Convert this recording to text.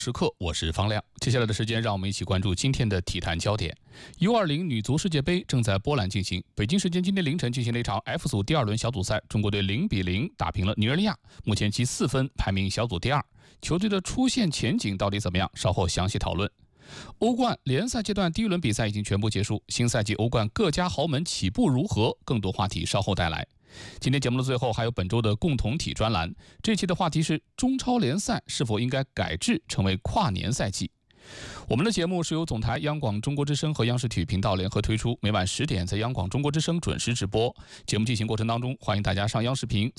时刻，我是方亮。接下来的时间，让我们一起关注今天的体坛焦点。U20女足世界杯正在波兰进行，北京时间今天凌晨进行了一场 F 组第二轮小组赛，中国队0-0打平了尼日利亚，目前积4分，排名小组第二。球队的出线前景到底怎么样？稍后详细讨论。欧冠联赛阶段第一轮比赛已经全部结束，新赛季欧冠各家豪门起步如何？更多话题稍后带来。今天节目的最后还有本周的共同体专栏，这期的话题是中超联赛是否应该改制成为跨年赛季。我们的节目是由总台央广中国之声和央视体育频道联合推出，每晚10点在央广中国之声准时直播。节目进行过程当中，欢迎大家上央视频